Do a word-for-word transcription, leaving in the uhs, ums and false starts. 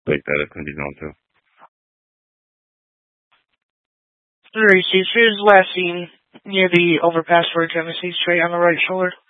like that it's going to be known to. Alright, Steve, here's the last scene near the overpass for Genesis Strait on the right shoulder.